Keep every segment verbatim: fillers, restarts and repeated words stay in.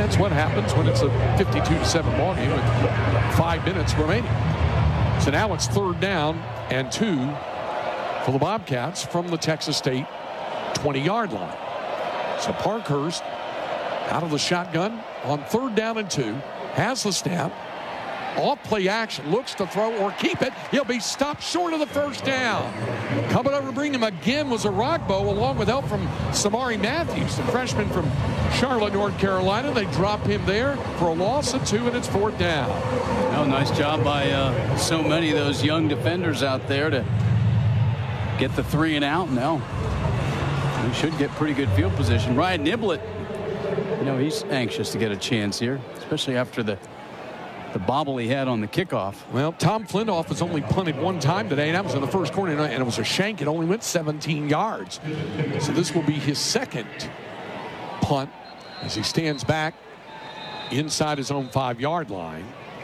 That's what happens when it's a fifty-two to seven ball game with five minutes remaining. So now it's third down and two for the Bobcats from the Texas State twenty-yard line. So Parkhurst out of the shotgun on third down and two, has the snap, off play action, looks to throw or keep it. He'll be stopped short of the first down. Coming over to bring him again was Aragbo, along with help from Samari Matthews, the freshman from Charlotte, North Carolina. They drop him there for a loss of two, and it's fourth down. Oh, nice job by uh, so many of those young defenders out there to get the three and out. Now we should get pretty good field position. Ryan Niblett, you know, he's anxious to get a chance here, especially after the the bobble he had on the kickoff. Well, Tom Flintoff has only punted one time today, and that was in the first quarter, and it was a shank. It only went seventeen yards. So this will be his second punt as he stands back inside his own five-yard line.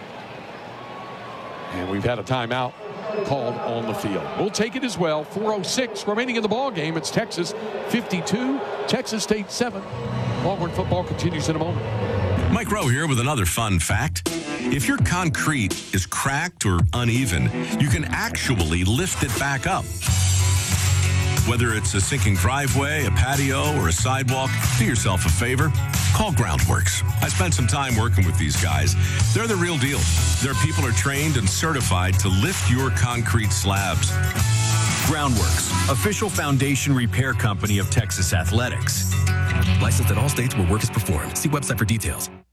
And we've had a timeout called on the field. We'll take it as well. four oh six remaining in the ball game. It's Texas fifty-two, Texas State seven. Longhorn football continues in a moment. Mike Rowe here with another fun fact. If your concrete is cracked or uneven, you can actually lift it back up. Whether it's a sinking driveway, a patio, or a sidewalk, do yourself a favor. Call Groundworks. I spent some time working with these guys. They're the real deal. Their people are trained and certified to lift your concrete slabs. Groundworks, official foundation repair company of Texas Athletics. Licensed in all states where work is performed. See website for details.